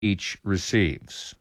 each receives.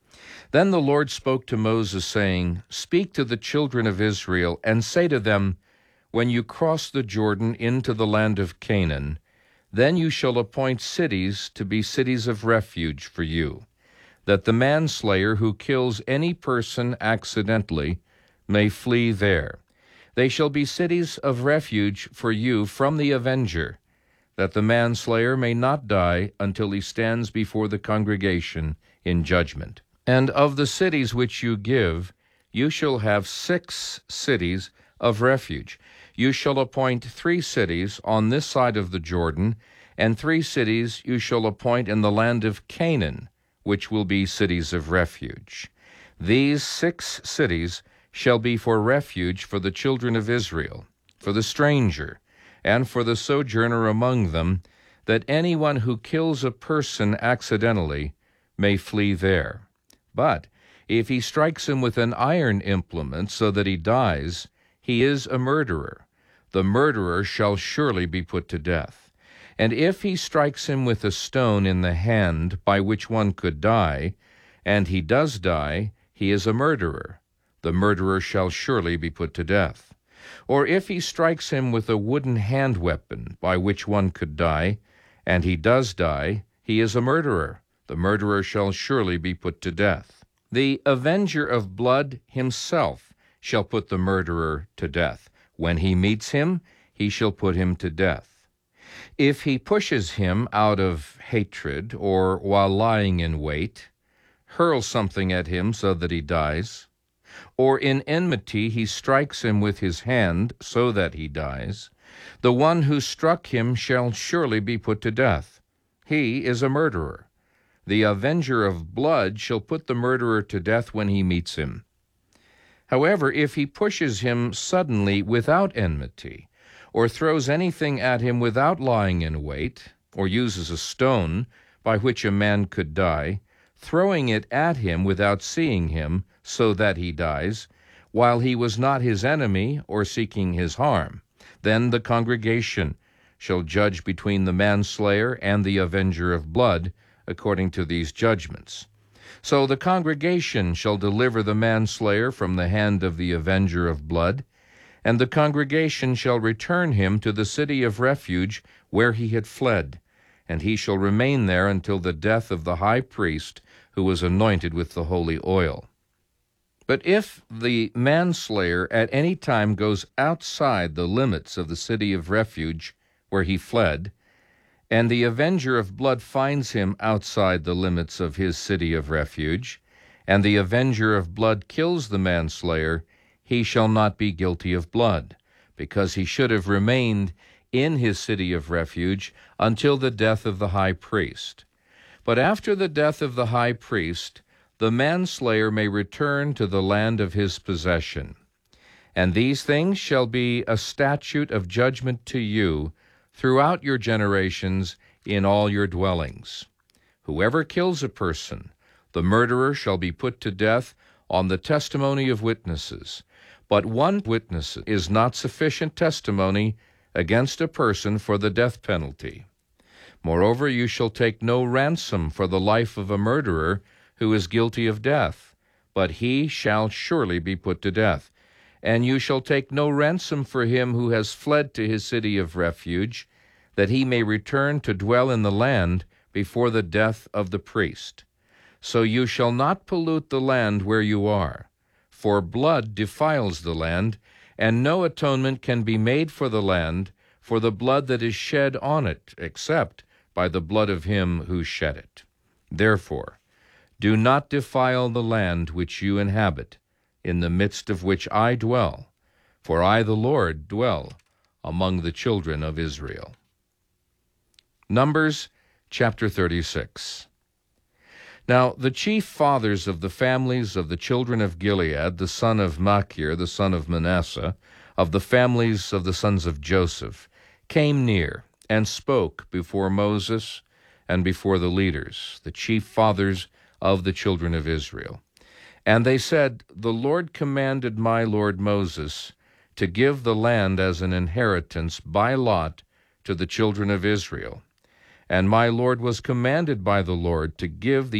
Then the Lord spoke to Moses, saying, Speak to the children of Israel, and say to them, When you cross the Jordan into the land of Canaan, then you shall appoint cities to be cities of refuge for you, that the manslayer who kills any person accidentally may flee there. They shall be cities of refuge for you from the avenger, that the manslayer may not die until he stands before the congregation in judgment. And of the cities which you give, you shall have 6 cities of refuge. You shall appoint 3 cities on this side of the Jordan, and 3 cities you shall appoint in the land of Canaan, which will be cities of refuge. These 6 cities shall be for refuge for the children of Israel, for the stranger, and for the sojourner among them, that anyone who kills a person accidentally may flee there. But if he strikes him with an iron implement so that he dies, he is a murderer. The murderer shall surely be put to death. And if he strikes him with a stone in the hand by which one could die, and he does die, he is a murderer. The murderer shall surely be put to death. Or if he strikes him with a wooden hand weapon by which one could die, and he does die, he is a murderer. The murderer shall surely be put to death. The avenger of blood himself shall put the murderer to death. When he meets him, he shall put him to death. If he pushes him out of hatred, or while lying in wait, hurls something at him so that he dies, or in enmity he strikes him with his hand so that he dies, the one who struck him shall surely be put to death. He is a murderer. The avenger of blood shall put the murderer to death when he meets him. However, if he pushes him suddenly without enmity, or throws anything at him without lying in wait, or uses a stone by which a man could die, throwing it at him without seeing him, so that he dies, while he was not his enemy or seeking his harm, then the congregation shall judge between the manslayer and the avenger of blood, according to these judgments. So the congregation shall deliver the manslayer from the hand of the avenger of blood, and the congregation shall return him to the city of refuge where he had fled, and he shall remain there until the death of the high priest who was anointed with the holy oil. But if the manslayer at any time goes outside the limits of the city of refuge where he fled, and the avenger of blood finds him outside the limits of his city of refuge, and the avenger of blood kills the manslayer, he shall not be guilty of blood, because he should have remained in his city of refuge until the death of the high priest. But after the death of the high priest, the manslayer may return to the land of his possession. And these things shall be a statute of judgment to you throughout your generations in all your dwellings. Whoever kills a person, the murderer shall be put to death on the testimony of witnesses. But one witness is not sufficient testimony against a person for the death penalty. Moreover, you shall take no ransom for the life of a murderer who is guilty of death, but he shall surely be put to death. And you shall take no ransom for him who has fled to his city of refuge, that he may return to dwell in the land before the death of the priest. So you shall not pollute the land where you are, for blood defiles the land, and no atonement can be made for the land for the blood that is shed on it, except by the blood of him who shed it. Therefore, do not defile the land which you inhabit, in the midst of which I dwell, for I, the Lord, dwell among the children of Israel. Numbers chapter 36. Now the chief fathers of the families of the children of Gilead, the son of Machir, the son of Manasseh, of the families of the sons of Joseph, came near and spoke before Moses and before the leaders, the chief fathers of the children of Israel. And they said, The Lord commanded my lord Moses to give the land as an inheritance by lot to the children of Israel. And my Lord was commanded by the Lord to give the